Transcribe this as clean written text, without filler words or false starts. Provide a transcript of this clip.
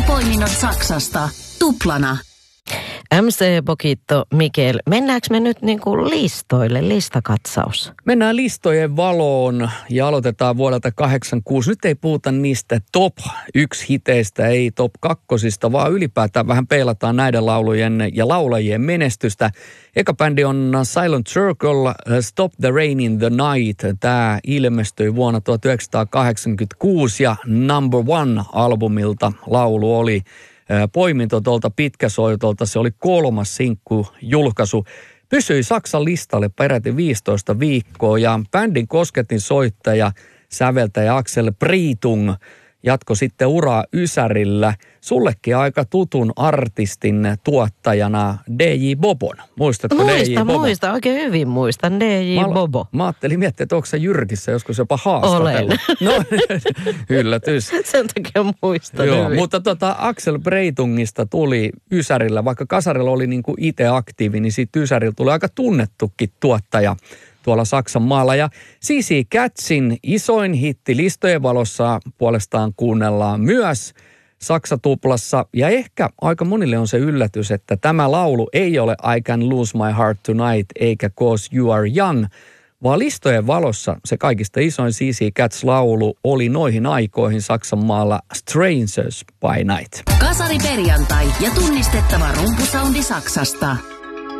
poiminnot Saksasta. Tuplana. MC Bokitto, Mikel, mennäänkö me nyt niin kuin listoille, listakatsaus? Mennään listojen valoon ja aloitetaan vuodelta 86. Nyt ei puhuta niistä top 1 hiteistä, ei top 2, vaan ylipäätään vähän peilataan näiden laulujen ja laulajien menestystä. Eka bändi on Silent Circle, Stop the Rain in the Night. Tämä ilmestyi vuonna 1986 ja Number One-albumilta laulu oli poiminto tuolta pitkäsoitolta. Se oli 3. sinkkujulkaisu. Pysyi Saksan listalle peräti 15 viikkoa ja bändin kosketin soittaja, säveltäjä Axel Breitung jatko sitten uraa Ysärillä. Sullekin aika tutun artistin tuottajana DJ Bobon. Muistatko DJ Bobon? Muistan, oikein hyvin muistan DJ Bobo. Mä ajattelin miettiä, että onko sä Jyrkissä joskus jopa haastatellut. Olen. No, yllätys. Sen takia muistan Joo, hyvin. mutta Axel Breitungista tuli Ysärillä, vaikka Kasarilla oli niin kuin itse aktiivi, niin siitä Ysärillä tuli aika tunnettukin tuottaja tuolla Saksan maalla. Ja CC Catsin isoin hitti listojen valossa puolestaan kuunnellaan myös Saksa-tuplassa. Ja ehkä aika monille on se yllätys, että tämä laulu ei ole I Can Lose My Heart Tonight eikä Cause You Are Young, vaan listojen valossa se kaikista isoin CC Cats-laulu oli noihin aikoihin Saksan maalla Strangers by Night. Kasari perjantai ja tunnistettava rumpusoundi Saksasta.